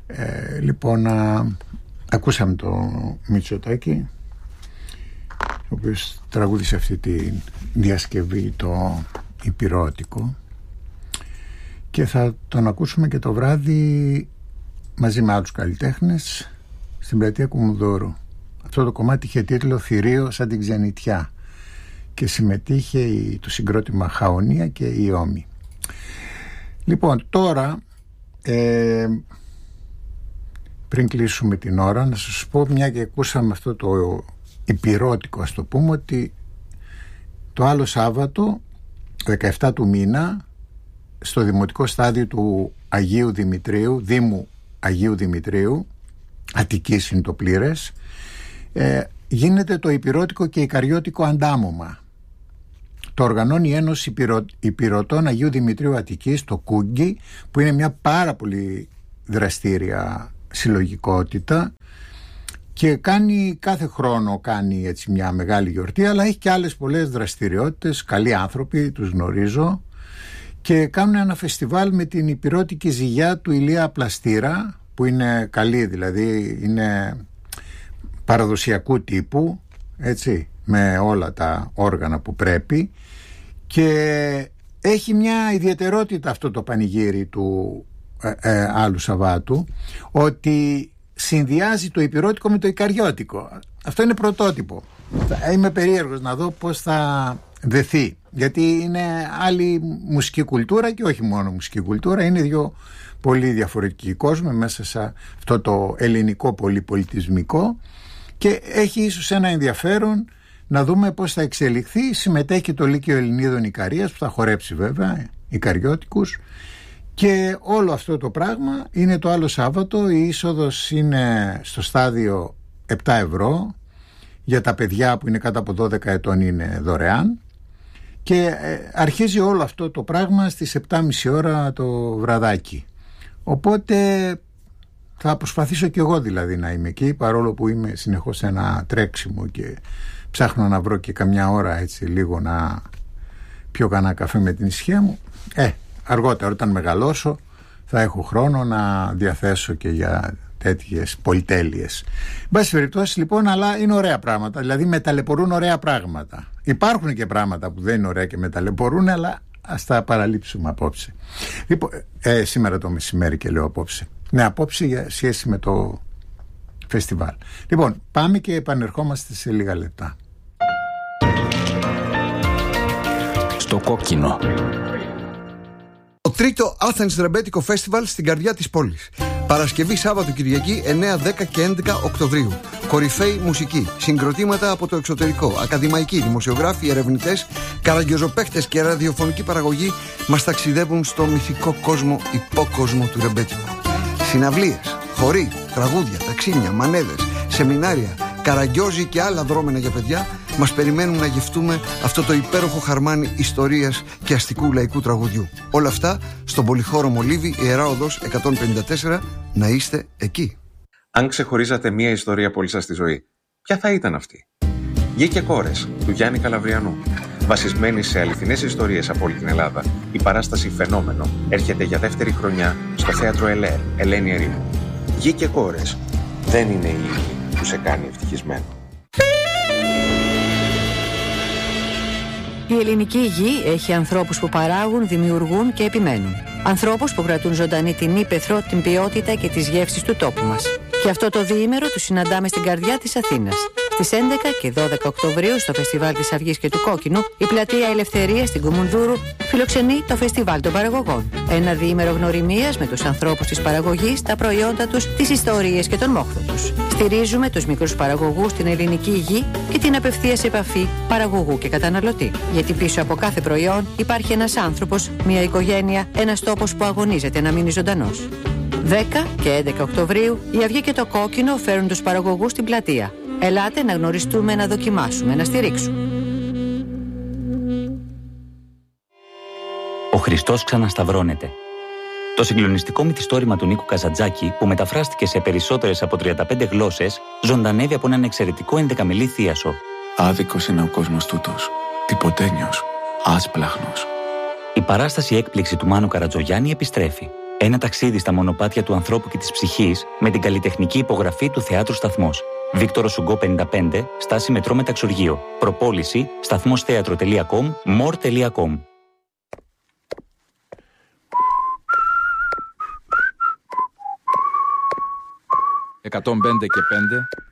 Λοιπόν, ακούσαμε το Μητσοτάκη, ο οποίος τραγούδισε αυτή τη διασκευή, το υπηρώτικο, και θα τον ακούσουμε και το βράδυ μαζί με άλλους καλλιτέχνες στην πλατεία Κουμουνδούρου. Αυτό το κομμάτι είχε τίτλο «Θηρίο σαν την ξενιτιά» και συμμετείχε το συγκρότημα Χαονία και η Όμη. Λοιπόν, τώρα πριν κλείσουμε την ώρα, να σας πω, μια και ακούσαμε αυτό το υπηρώτικο, ας το πούμε, ότι το άλλο Σάββατο 17 του μήνα στο δημοτικό στάδιο του Αγίου Δημητρίου, Δήμου Αγίου Δημητρίου, Αττικής είναι το πλήρες, γίνεται το υπηρώτικο και ικαριώτικο αντάμωμα. Το οργανώνει η Ένωση Υπηρωτών Αγίου Δημητρίου Αττικής, το Κούγκι, που είναι μια πάρα πολύ δραστήρια συλλογικότητα και κάθε χρόνο κάνει έτσι μια μεγάλη γιορτή, αλλά έχει και άλλες πολλές δραστηριότητες. Καλοί άνθρωποι, τους γνωρίζω, και κάνουν ένα φεστιβάλ με την υπηρώτικη ζυγιά του Ηλία Πλαστήρα, που είναι καλή, δηλαδή είναι παραδοσιακού τύπου, έτσι, με όλα τα όργανα που πρέπει, και έχει μια ιδιαιτερότητα αυτό το πανηγύρι του άλλου Σαββάτου, ότι συνδυάζει το υπηρώτικο με το ικαριώτικο. Αυτό είναι πρωτότυπο. Είμαι περίεργος να δω πώς θα δεθεί, γιατί είναι άλλη μουσική κουλτούρα και όχι μόνο μουσική κουλτούρα, είναι δύο πολύ διαφορετικοί κόσμοι μέσα σε αυτό το ελληνικό πολυπολιτισμικό, και έχει ίσως ένα ενδιαφέρον να δούμε πώς θα εξελιχθεί. Συμμετέχει το Λύκειο Ελληνίδων Ικαρίας, που θα χορέψει βέβαια ικαριώτικους, και όλο αυτό το πράγμα είναι το άλλο Σάββατο. Η είσοδος είναι στο στάδιο 7 ευρώ, για τα παιδιά που είναι κάτω από 12 ετών είναι δωρεάν, και αρχίζει όλο αυτό το πράγμα στις 7.30 ώρα το βραδάκι. Οπότε θα προσπαθήσω και εγώ δηλαδή να είμαι εκεί, παρόλο που είμαι συνεχώς σε ένα τρέξιμο και ψάχνω να βρω και καμιά ώρα έτσι λίγο να πιω κανένα καφέ με την ησυχία μου. Αργότερα όταν μεγαλώσω θα έχω χρόνο να διαθέσω και για τέτοιες πολυτέλειες. Εν πάση περιπτώσει λοιπόν, αλλά είναι ωραία πράγματα, δηλαδή με ταλαιπωρούν ωραία πράγματα. Υπάρχουν και πράγματα που δεν είναι ωραία και με ταλαιπωρούν, αλλά ας τα παραλείψουμε απόψε. Λοιπόν, σήμερα το μεσημέρι και λέω απόψε. Ναι, απόψε για σχέση με το φεστιβάλ. Λοιπόν, πάμε και επανερχόμαστε σε λίγα λεπτά. Στο κόκκινο. Το τρίτο Athens Ρεμπέτικο Festival στην καρδιά της πόλης. Παρασκευή, Σάββατο, Κυριακή 9, 10 και 11 Οκτωβρίου. Κορυφαίοι μουσικοί, συγκροτήματα από το εξωτερικό, ακαδημαϊκοί, δημοσιογράφοι, ερευνητές, καραγκιόζοπαίχτες και ραδιοφωνική παραγωγή μας ταξιδεύουν στο μυθικό κόσμο, υπόκοσμο του ρεμπέτικου. Συναυλίες, χοροί, τραγούδια, ταξίνια, μανέδες, σεμινάρια, καραγκιόζοι και άλλα δρόμενα για παιδιά μας περιμένουν να γευτούμε αυτό το υπέροχο χαρμάνι ιστορίας και αστικού λαϊκού τραγουδιού. Όλα αυτά στον πολυχώρο Μολύβι, Ιερά Οδός 154. Να είστε εκεί. Αν ξεχωρίζατε μία ιστορία από όλη σας τη ζωή, ποια θα ήταν αυτή? Γη και κόρες του Γιάννη Καλαβριανού. Βασισμένη σε αληθινές ιστορίες από όλη την Ελλάδα, η παράσταση Φαινόμενο έρχεται για δεύτερη χρονιά στο θέατρο Ελέρ, Ελένη Ερήμου. Γη και κόρες δεν είναι η ύλη που σε κάνει ευτυχισμένο. Η ελληνική γη έχει ανθρώπους που παράγουν, δημιουργούν και επιμένουν. Ανθρώπους που κρατούν ζωντανή την ύπαιθρο, την ποιότητα και τις γεύσεις του τόπου μας. Και αυτό το διήμερο τους συναντάμε στην καρδιά της Αθήνας. Στις 11 και 12 Οκτωβρίου στο Φεστιβάλ της Αυγής και του Κόκκινου, η Πλατεία Ελευθερίας στην Κουμουνδούρου φιλοξενεί το Φεστιβάλ των Παραγωγών. Ένα διήμερο γνωριμίας με τους ανθρώπους της παραγωγής, τα προϊόντα τους, τις ιστορίες και τον μόχθο τους. Στηρίζουμε τους μικρούς παραγωγούς στην ελληνική γη και την απευθείας επαφή παραγωγού και καταναλωτή. Γιατί πίσω από κάθε προϊόν υπάρχει ένας άνθρωπος, μια οικογένεια, ένας τόπος που αγωνίζεται να μείνει ζωντανός. 10 και 11 Οκτωβρίου η Αυγή και το Κόκκινο φέρουν τους παραγωγούς στην πλατεία. Ελάτε να γνωριστούμε, να δοκιμάσουμε, να στηρίξουμε. Ο Χριστός ξανασταυρώνεται. Το συγκλονιστικό μυθιστόρημα του Νίκου Καζαντζάκη, που μεταφράστηκε σε περισσότερες από 35 γλώσσες, ζωντανεύει από έναν εξαιρετικό 11μηλή θίασο. Άδικος είναι ο κόσμος τούτος. Τυποτένιος. Άσπλαχνος. Η παράσταση έκπληξη του Μάνου Καρατζογιάννη επιστρέφει. Ένα ταξίδι στα μονοπάτια του ανθρώπου και της ψυχής με την καλλιτεχνική υπογραφή του Θεάτρου Σταθμός. Βίκτορο Σουγκό 55, στάση μετρό Μεταξουργείο. Προπόληση σταθμostheatro.com, more.com. 105 και 5.